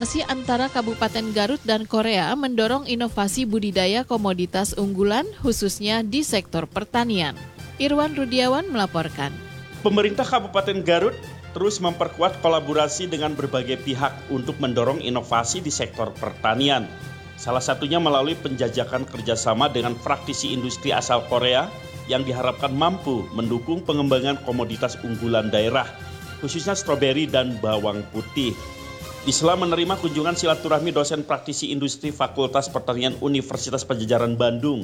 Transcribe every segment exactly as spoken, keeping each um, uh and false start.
Kolaborasi antara Kabupaten Garut dan Korea mendorong inovasi budidaya komoditas unggulan khususnya di sektor pertanian. Irwan Rudiawan melaporkan. Pemerintah Kabupaten Garut terus memperkuat kolaborasi dengan berbagai pihak untuk mendorong inovasi di sektor pertanian. Salah satunya melalui penjajakan kerjasama dengan praktisi industri asal Korea yang diharapkan mampu mendukung pengembangan komoditas unggulan daerah, khususnya stroberi dan bawang putih. Di sela menerima kunjungan silaturahmi dosen praktisi industri Fakultas Pertanian Universitas Padjadjaran Bandung,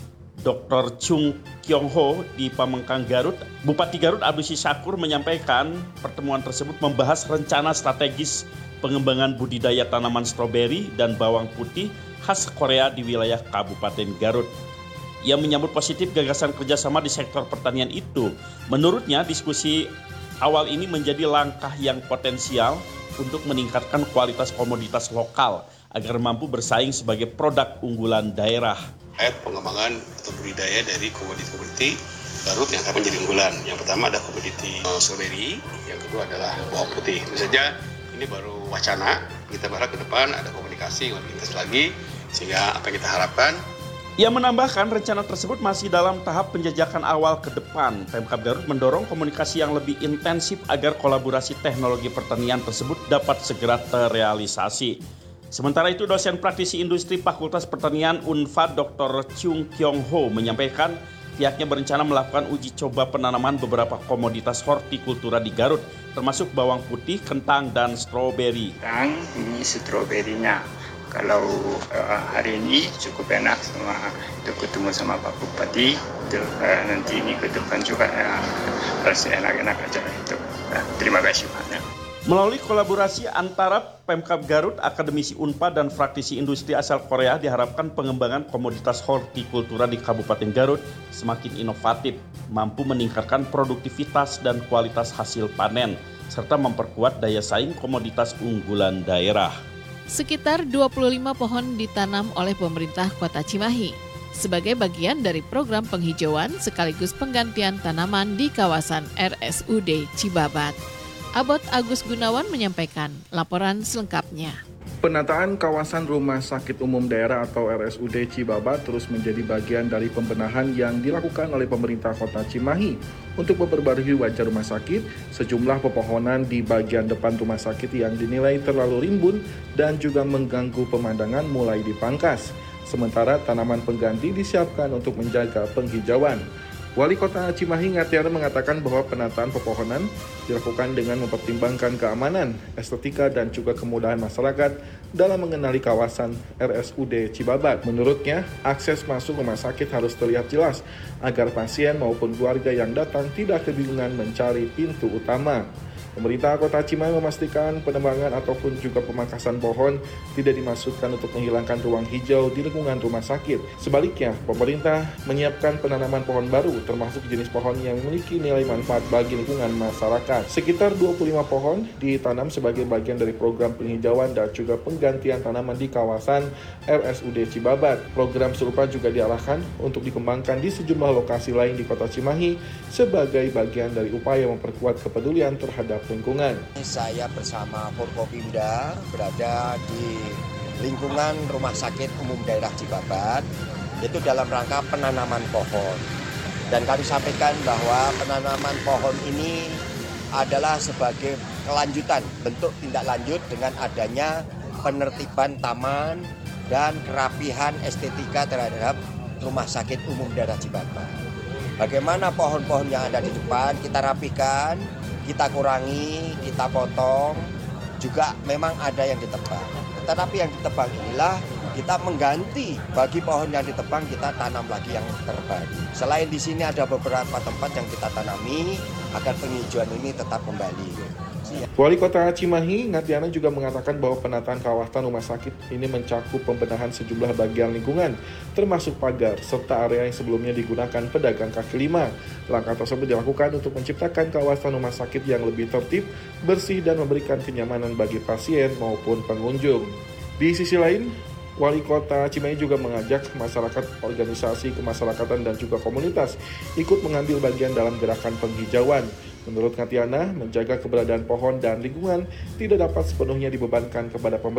Doktor Chung Kyung Ho di Pamengkang Garut, Bupati Garut Abdusi Syakur menyampaikan pertemuan tersebut membahas rencana strategis pengembangan budidaya tanaman stroberi dan bawang putih khas Korea di wilayah Kabupaten Garut. Ia menyambut positif gagasan kerjasama di sektor pertanian itu. Menurutnya, diskusi awal ini menjadi langkah yang potensial untuk meningkatkan kualitas komoditas lokal agar mampu bersaing sebagai produk unggulan daerah. Pengembangan atau budidaya dari komoditi-komoditi Garut yang akan menjadi unggulan. Yang pertama ada komoditi stroberi, yang kedua adalah bawang putih. Tentu saja ini baru wacana, kita berharap ke depan ada komunikasi yang lebih intens lagi, sehingga apa yang kita harapkan. Ia menambahkan rencana tersebut masih dalam tahap penjajakan awal ke depan. Pemkab Garut mendorong komunikasi yang lebih intensif agar kolaborasi teknologi pertanian tersebut dapat segera terrealisasi. Sementara itu, dosen praktisi industri Fakultas Pertanian Unpad Doktor Chung Kyung Ho menyampaikan pihaknya berencana melakukan uji coba penanaman beberapa komoditas hortikultura di Garut, termasuk bawang putih, kentang, dan stroberi. Kentang, ini stroberinya. Kalau uh, hari ini cukup enak sama itu ketemu sama Pak Bupati, itu, uh, nanti ini ke depan juga uh, harus enak-enak aja itu. Uh, terima kasih banyak. Melalui kolaborasi antara Pemkab Garut, akademisi Unpad, dan praktisi industri asal Korea diharapkan pengembangan komoditas hortikultura di Kabupaten Garut semakin inovatif, mampu meningkatkan produktivitas dan kualitas hasil panen, serta memperkuat daya saing komoditas unggulan daerah. Sekitar dua puluh lima pohon ditanam oleh pemerintah Kota Cimahi sebagai bagian dari program penghijauan sekaligus penggantian tanaman di kawasan R S U D Cibabat. Abot Agus Gunawan menyampaikan laporan selengkapnya. Penataan kawasan Rumah Sakit Umum Daerah atau R S U D Cibabat terus menjadi bagian dari pembenahan yang dilakukan oleh pemerintah Kota Cimahi. Untuk memperbarui wajah rumah sakit, sejumlah pepohonan di bagian depan rumah sakit yang dinilai terlalu rimbun dan juga mengganggu pemandangan mulai dipangkas. Sementara tanaman pengganti disiapkan untuk menjaga penghijauan. Wali Kota Cimahi Ngatiana mengatakan bahwa penataan pepohonan dilakukan dengan mempertimbangkan keamanan, estetika, dan juga kemudahan masyarakat dalam mengenali kawasan R S U D Cibabat. Menurutnya, akses masuk rumah sakit harus terlihat jelas agar pasien maupun keluarga yang datang tidak kebingungan mencari pintu utama. Pemerintah Kota Cimahi memastikan penebangan ataupun juga pemangkasan pohon tidak dimaksudkan untuk menghilangkan ruang hijau di lingkungan rumah sakit. Sebaliknya, pemerintah menyiapkan penanaman pohon baru termasuk jenis pohon yang memiliki nilai manfaat bagi lingkungan masyarakat. Sekitar dua puluh lima pohon ditanam sebagai bagian dari program penghijauan dan juga penggantian tanaman di kawasan R S U D Cibabat. Program serupa juga diarahkan untuk dikembangkan di sejumlah lokasi lain di Kota Cimahi sebagai bagian dari upaya memperkuat kepedulian terhadap lingkungan. Saya bersama Forkopimda berada di lingkungan Rumah Sakit Umum Daerah Cibabat, itu dalam rangka penanaman pohon. Dan kami sampaikan bahwa penanaman pohon ini adalah sebagai kelanjutan, bentuk tindak lanjut dengan adanya penertiban taman dan kerapihan estetika terhadap Rumah Sakit Umum Daerah Cibabat. Bagaimana pohon-pohon yang ada di depan kita rapikan, kita kurangi, kita potong, juga memang ada yang ditebang. Tetapi yang ditebang inilah kita mengganti, bagi pohon yang ditebang kita tanam lagi yang terbaik. Selain di sini ada beberapa tempat yang kita tanami agar penghijauan ini tetap kembali. Wali Kota Cimahi Ngatiana juga mengatakan bahwa penataan kawasan rumah sakit ini mencakup pembenahan sejumlah bagian lingkungan, termasuk pagar, serta area yang sebelumnya digunakan pedagang kaki lima. Langkah tersebut dilakukan untuk menciptakan kawasan rumah sakit yang lebih tertib, bersih, dan memberikan kenyamanan bagi pasien maupun pengunjung. Di sisi lain, Wali Kota Cimahi juga mengajak masyarakat, organisasi kemasyarakatan, dan juga komunitas ikut mengambil bagian dalam gerakan penghijauan. Menurut Ngatiana, menjaga keberadaan pohon dan lingkungan tidak dapat sepenuhnya dibebankan kepada pemerintah.